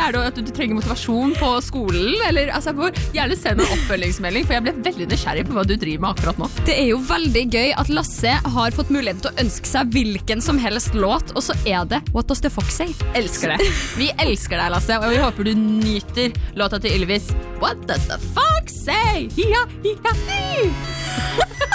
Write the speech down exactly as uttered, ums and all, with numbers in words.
Er det at du, du trenger motivasjon på skolen? Eller, altså, jeg får gjerne sende en oppfølgingsmelding, for jeg ble veldig nysgjerrig på hva du driver med akkurat nå. Det er jo veldig gøy at Lasse har fått mulighet til å ønske seg hvilken som helst låt, og så er det What Does The Fox Say? Elsker det. Vi elsker deg, Lasse, og vi håper du nyter låta til Ylvis What Does The Fox Say? Hi-ha, hi-ha, hi!